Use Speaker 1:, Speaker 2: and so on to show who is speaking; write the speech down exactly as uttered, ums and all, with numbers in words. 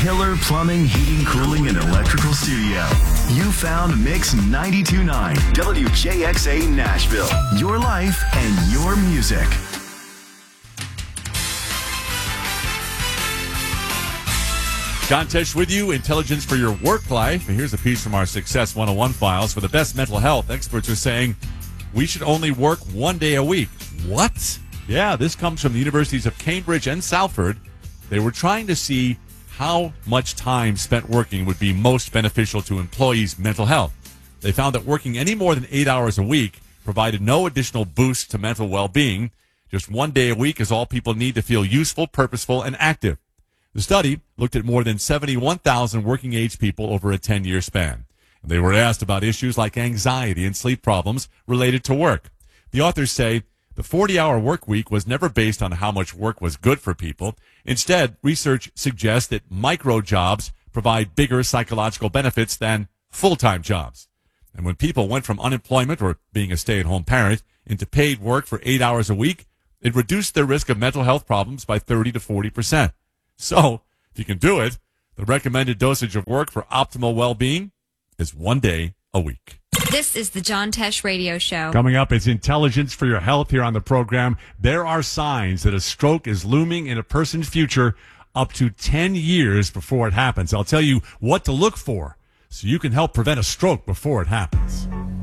Speaker 1: killer plumbing, heating, cooling, and electrical studio. You found Mix ninety-two point nine W J X A Nashville. Your life and your music.
Speaker 2: John Tesh with you, intelligence for your work life. And here's a piece from our Success one oh one files. For the best mental health, experts are saying we should only work one day a week. What? Yeah, this comes from the universities of Cambridge and Salford. They were trying to see how much time spent working would be most beneficial to employees' mental health. They found that working any more than eight hours a week provided no additional boost to mental well-being. Just one day a week is all people need to feel useful, purposeful, and active. The study looked at more than seventy-one thousand working-age people over a ten-year span. And they were asked about issues like anxiety and sleep problems related to work. The authors say the forty-hour work week was never based on how much work was good for people. Instead, research suggests that micro-jobs provide bigger psychological benefits than full-time jobs. And when people went from unemployment or being a stay-at-home parent into paid work for eight hours a week, it reduced their risk of mental health problems by thirty to forty percent. So, if you can do it, the recommended dosage of work for optimal well-being is one day a week.
Speaker 3: This is the John Tesh Radio Show.
Speaker 2: Coming up, it's intelligence for your health here on the program. There are signs that a stroke is looming in a person's future up to ten years before it happens. I'll tell you what to look for so you can help prevent a stroke before it happens.